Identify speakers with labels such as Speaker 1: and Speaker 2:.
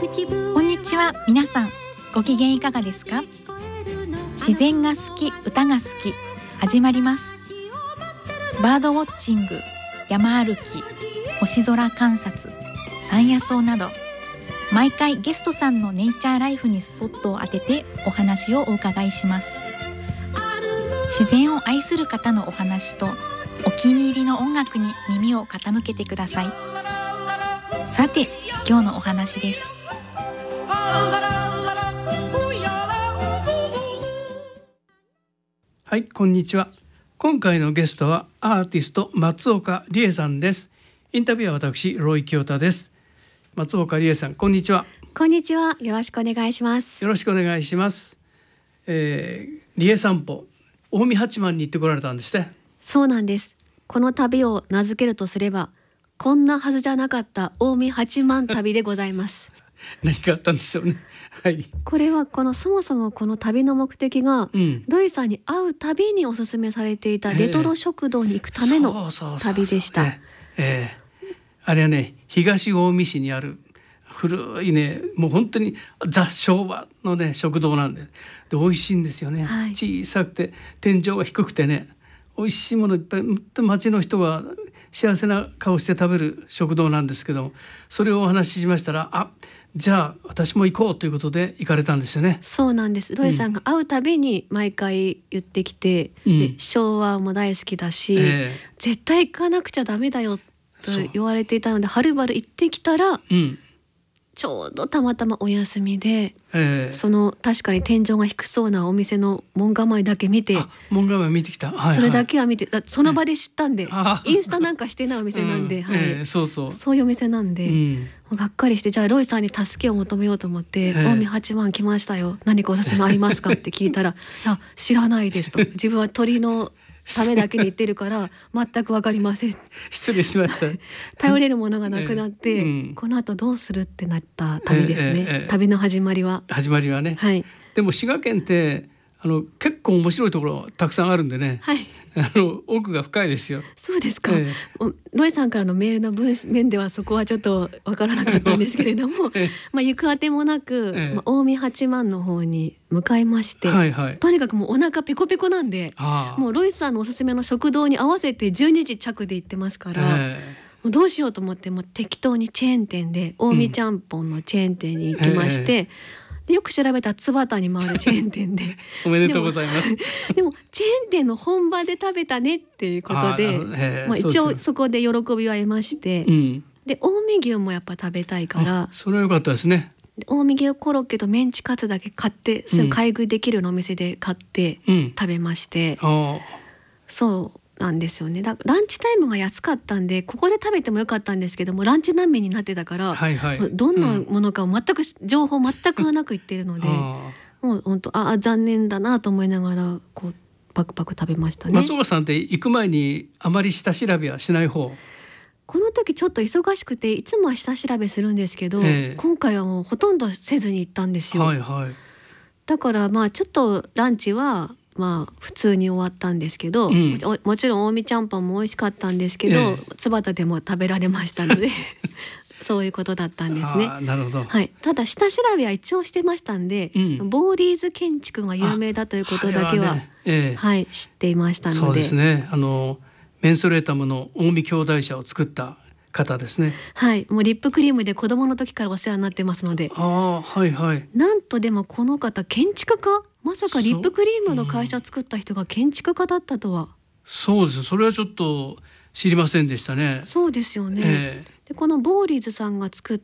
Speaker 1: こんにちは。皆さんご機嫌いかがですか？自然が好き、歌が好き、始まります。バードウォッチング、山歩き、星空観察、山野草など、毎回ゲストさんのネイチャーライフにスポットを当ててお話をお伺いします。自然を愛する方のお話とお気に入りの音楽に耳を傾けてください。さて、今日のお話です。
Speaker 2: はい、こんにちは。今回のゲストはアーティスト松岡理恵さんです。インタビューは私ロイ清太です。松岡理恵さん、こんにちは。
Speaker 3: こんにちは。よろしくお願いします。
Speaker 2: よろしくお願いします。理恵散歩、近江八幡に行ってこられたんですね。
Speaker 3: そうなんです。この旅を名付けるとすれば、こんなはずじゃなかった近江八幡旅でございます。
Speaker 2: 何かあったんでしょうね。はい。
Speaker 3: これはそもそもこの旅の目的が、ロイさんに会う旅におすすめされていたレトロ食堂に行くための旅でした。
Speaker 2: あれはね、東近江市にある古いね、もう本当にザ昭和のね食堂なんで、美味しいんですよね。はい、小さくて天井が低くてね、美味しいものいっぱい、町の人が幸せな顔して食べる食堂なんですけども、それをお話ししましたら、じゃあ私も行こうということで行かれたんですよね。
Speaker 3: そうなんです。ロイさんが会うたびに毎回言ってきて、で昭和も大好きだし、絶対行かなくちゃダメだよと言われていたので、はるばる行ってきたら、ちょうどたまたまお休みで、その確かに天井が低そうなお店の門構えだけ見て、
Speaker 2: 門構え見てきた、はいはい、
Speaker 3: それだけは見て、その場で知ったんで、インスタなんかしてないお店なんで、そういうお店なんで、がっかりして、じゃあロイさんに助けを求めようと思って、近江八幡来ましたよ、何かおすすめありますかって聞いたら、いや知らないですと、自分は鳥のためだけに言ってるから全く分かりません。
Speaker 2: 失礼しました。
Speaker 3: 頼れるものがなくなって、この後どうするってなった旅ですね。旅の始まりは
Speaker 2: ね、はい、でも滋賀県って結構面白いところたくさんあるんでね、はい、奥が深いですよ。
Speaker 3: そうですか。ロイさんからのメールの文面ではそこはちょっとわからなかったんですけれども、行くあてもなく、近江八幡の方に向かいまして、とにかくもうお腹ペコペコなんで、もうロイさんのおすすめの食堂に合わせて12時着で行ってますから、もうどうしようと思って、もう適当にチェーン店で近江ちゃんぽんのチェーン店に行きまして、でよく調べたら津幡にもあるチェーン店で
Speaker 2: おめでとうございます。
Speaker 3: でもチェーン店の本場で食べたねっていうことで、一応そこで喜びを得まして、で近江牛もやっぱ食べたいから、
Speaker 2: それは良かったですね。
Speaker 3: 近江牛コロッケとメンチカツだけ買って、すぐ買い食いできるお店で買って食べまして、そうなんですよね。だからランチタイムが安かったんで、ここで食べてもよかったんですけども、ランチ難民になってたから、どんなものかを全く情報全くなく言ってるので、もう本当残念だなと思いながらパクパク食べましたね。
Speaker 2: 松岡さんって行く前にあまり下調べはしない方？
Speaker 3: この時ちょっと忙しくて、いつもは下調べするんですけど、今回はもうほとんどせずに行ったんですよ。だからちょっとランチは普通に終わったんですけど、もちろん近江ちゃんぽんも美味しかったんですけど、津幡でも食べられましたのでそういうことだったんですね。
Speaker 2: なるほど。
Speaker 3: はい、ただ下調べは一応してましたんで、ボーリーズ建築が有名だということだけは、知っていましたので。そうですね。
Speaker 2: メンソレータムの近江兄弟社を作った方ですね。
Speaker 3: はい、もうリップクリームで子供の時からお世話になってますので。なんとでもこの方建築家、まさかリップクリームの会社を作った人が建築家だったとは。
Speaker 2: そうです。それはちょっと知りませんでしたね。
Speaker 3: そうですよね。でこのボーリーズさんが作っ